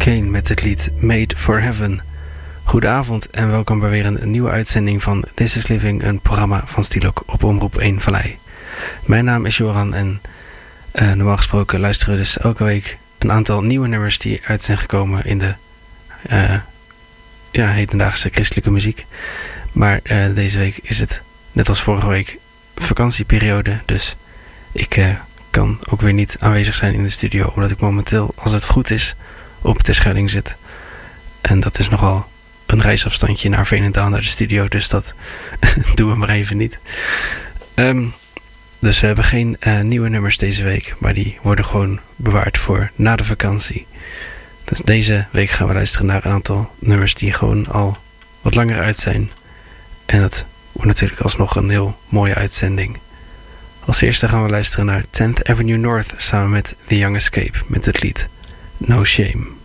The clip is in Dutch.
Kane met het lied Made for Heaven. Goedenavond en welkom bij weer een nieuwe uitzending van This is Living, een programma van Stielok op Omroep 1 Vallei. Mijn naam is Joran en normaal gesproken luisteren we dus elke week een aantal nieuwe nummers die uit zijn gekomen in de hedendaagse christelijke muziek. Maar deze week is het, net als vorige week, vakantieperiode, dus ik kan ook weer niet aanwezig zijn in de studio, omdat ik momenteel, als het goed is, op Terschelling zit. En dat is nogal een reisafstandje naar Veenendaal naar de studio, dus dat doen we maar even niet. Dus we hebben geen nieuwe nummers deze week, maar die worden gewoon bewaard voor na de vakantie. Dus deze week gaan we luisteren naar een aantal nummers die gewoon al wat langer uit zijn. En dat wordt natuurlijk alsnog een heel mooie uitzending. Als eerste gaan we luisteren naar 10th Avenue North samen met The Young Escape met het lied No Shame.